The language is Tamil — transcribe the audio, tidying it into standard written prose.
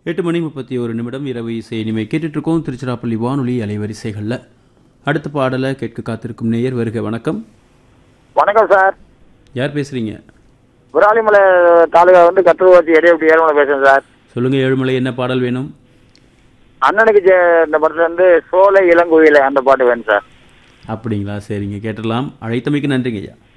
8:31 இரவு இசை இனிமை கேட்டுட்ருக்கோம் திருச்சிராப்பள்ளி வானொலி அலைவரிசைகளில். அடுத்த பாடலை கேட்க காத்திருக்கும் நேயர் வருக. வணக்கம். வணக்கம் சார். யார் பேசுறீங்க? விராலிமலை தாலுகா கட்டுவாச்சி எடையப்பட்டி ஏழுமலை பேசுறேன் சார். சொல்லுங்க ஏழுமலை, என்ன பாடல் வேணும்? அண்ணனுக்கு இந்த படத்துல சோலை இளங்குயில அந்த பாட்டு வேணும் சார். அப்படிங்களா, சரிங்க, கேட்டுடலாம். அழைத்தமைக்கு நன்றிங்க ஐயா.